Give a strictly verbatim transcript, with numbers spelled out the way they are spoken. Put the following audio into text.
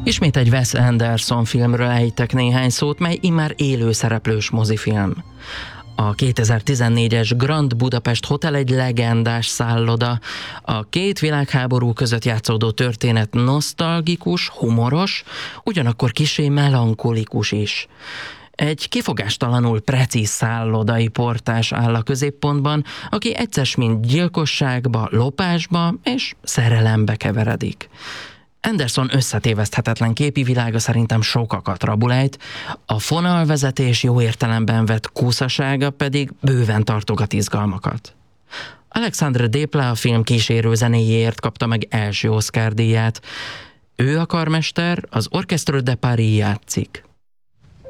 Ismét egy Wes Anderson filmről ejtek néhány szót, mely immár élőszereplős mozifilm. A kétezer-tizennégyes Grand Budapest Hotel egy legendás szálloda. A két világháború között játszódó történet nosztalgikus, humoros, ugyanakkor kissé melankolikus is. Egy kifogástalanul precíz szállodai portás áll a középpontban, aki egyszer mint gyilkosságba, lopásba és szerelembe keveredik. Anderson összetéveszthetetlen képi világa szerintem sokakat rabulejt, a fonalvezetés jó értelemben vett kúszasága pedig bőven tartogat izgalmakat. Alexandre Desplat a film kísérő zenéjéért kapta meg első Oscar-díját. Ő a karmester, az Orchestre de Paris játszik.